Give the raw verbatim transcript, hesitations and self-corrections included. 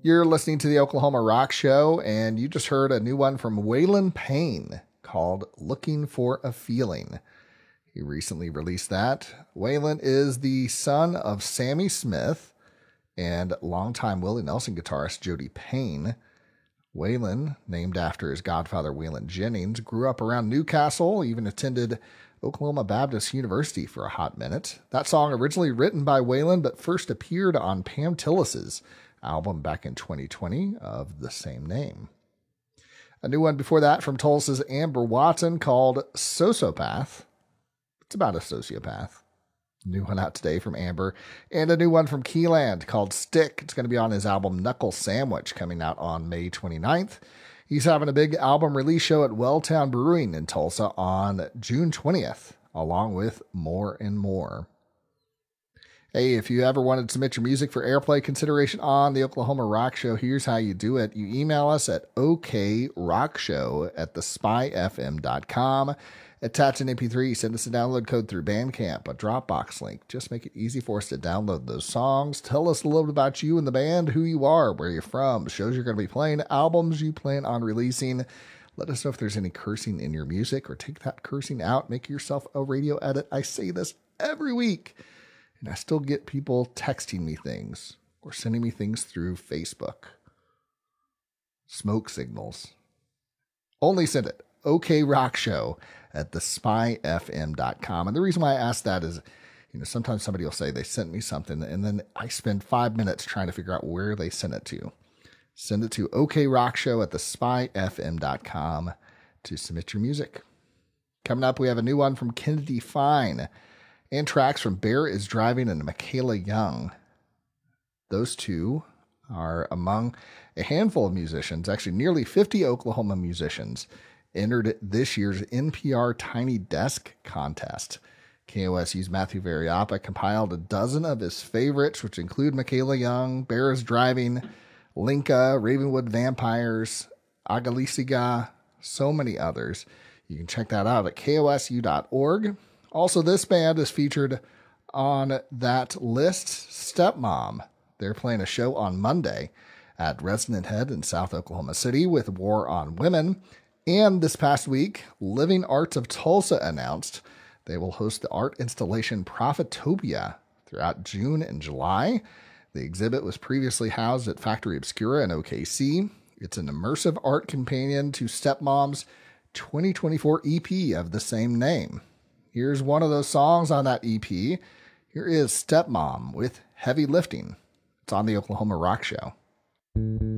You're listening to the Oklahoma Rock Show, and you just heard a new one from Waylon Payne called Looking for a Feeling. He recently released that. Waylon is the son of Sammy Smith and longtime Willie Nelson guitarist Jody Payne. Waylon, named after his godfather Waylon Jennings, grew up around Newcastle, even attended Oklahoma Baptist University for a hot minute. That song originally written by Waylon, but first appeared on Pam Tillis's album back in twenty twenty of the same name. A new one before that from Tulsa's Amber Watson called Sociopath. It's about a sociopath. New one out today from Amber. And a new one from Keyland called Stick. It's going to be on his album Knuckle Sandwich coming out on May twenty-ninth. He's having a big album release show at Welltown Brewing in Tulsa on June twentieth, along with More and More. Hey, if you ever wanted to submit your music for airplay consideration on the Oklahoma Rock Show, here's how you do it. You email us at okrockshow at the spy f m dot com. Attach an M P three, send us a download code through Bandcamp, a Dropbox link. Just make it easy for us to download those songs. Tell us a little bit about you and the band, who you are, where you're from, shows you're going to be playing, albums you plan on releasing. Let us know if there's any cursing in your music, or take that cursing out. Make yourself a radio edit. I say this every week. And I still get people texting me things or sending me things through Facebook. Smoke signals. Only send it. okrockshow at the spy f m dot com. And the reason why I ask that is, you know, sometimes somebody will say they sent me something, and then I spend five minutes trying to figure out where they sent it to. Send it to okrockshow at the spy f m dot com to submit your music. Coming up, we have a new one from Kennedy Fine. And tracks from Bear is Driving and Michaela Young. Those two are among a handful of musicians, actually nearly fifty Oklahoma musicians, entered this year's N P R Tiny Desk contest. K O S U's Matthew Variapa compiled a dozen of his favorites, which include Michaela Young, Bear is Driving, Linka, Ravenwood Vampires, Agalisiga, so many others. You can check that out at K O S U dot org. Also, this band is featured on that list, Stepmom. They're playing a show on Monday at Resonant Head in South Oklahoma City with War on Women. And this past week, Living Arts of Tulsa announced they will host the art installation Prophetopia throughout June and July. The exhibit was previously housed at Factory Obscura in O K C. It's an immersive art companion to Stepmom's twenty twenty-four E P of the same name. Here's one of those songs on that E P. Here is Stepmom with Heavy Lifting. It's on the Oklahoma Rock Show.